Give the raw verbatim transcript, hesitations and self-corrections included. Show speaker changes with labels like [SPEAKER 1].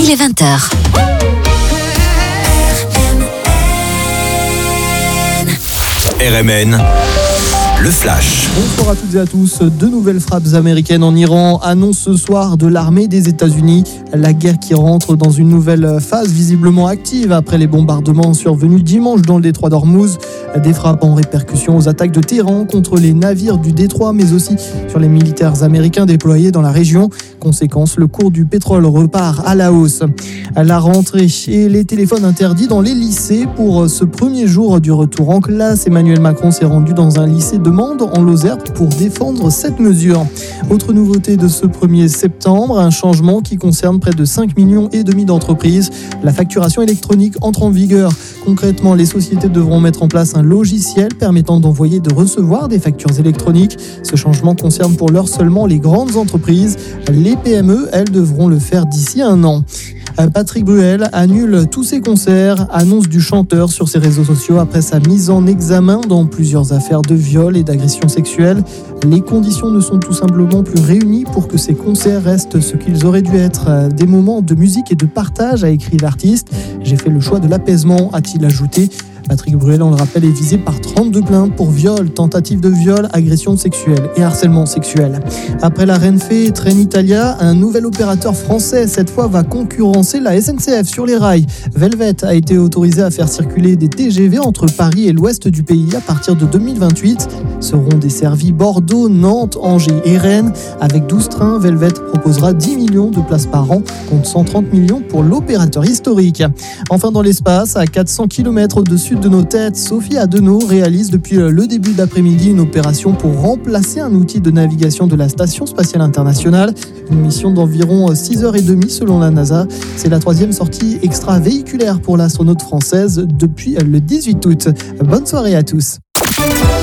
[SPEAKER 1] il est vingt heures.
[SPEAKER 2] R M N, le flash.
[SPEAKER 3] Bonsoir à toutes et à tous. De nouvelles frappes américaines en Iran annoncent ce soir de l'armée des États-Unis. La guerre qui rentre dans une nouvelle phase visiblement active après les bombardements survenus dimanche dans le détroit d'Ormuz. Des frappes en répercussion aux attaques de Téhéran contre les navires du détroit, mais aussi sur les militaires américains déployés dans la région. Conséquence, le cours du pétrole repart à la hausse. À la rentrée et les téléphones interdits dans les lycées pour ce premier jour du retour en classe. Emmanuel Macron s'est rendu dans un lycée de Mende en Lozère pour défendre cette mesure. Autre nouveauté de ce premier septembre, un changement qui concerne près de cinq millions et demi d'entreprises. La facturation électronique entre en vigueur. Concrètement, les sociétés devront mettre en place un logiciel permettant d'envoyer et de recevoir des factures électroniques. Ce changement concerne pour l'heure seulement les grandes entreprises. Les P M E, elles, devront le faire d'ici un an. Patrick Bruel annule tous ses concerts, annonce du chanteur sur ses réseaux sociaux après sa mise en examen dans plusieurs affaires de viol et d'agression sexuelle. Les conditions ne sont tout simplement plus réunies pour que ces concerts restent ce qu'ils auraient dû être, des moments de musique et de partage, a écrit l'artiste. J'ai fait le choix de l'apaisement, a-t-il ajouté. Patrick Bruel, on le rappelle, est visé par trente-deux plaintes pour viol, tentative de viol, agression sexuelle et harcèlement sexuel. Après la Renfe Trenitalia, un nouvel opérateur français, cette fois, va concurrencer la S N C F sur les rails. Velvet a été autorisé à faire circuler des T G V entre Paris et l'ouest du pays à partir de deux mille vingt-huit. Seront desservis Bordeaux, Nantes, Angers et Rennes. Avec douze trains, Velvet proposera dix millions de places par an, contre cent trente millions pour l'opérateur historique. Enfin, dans l'espace, à quatre cents kilomètres au-dessus de nos têtes, Sophie Adenau réalise depuis le début d'après-midi une opération pour remplacer un outil de navigation de la Station spatiale internationale. Une mission d'environ six heures trente selon la NASA. C'est la troisième sortie extravéhiculaire pour l'astronaute française depuis le dix-huit août. Bonne soirée à tous.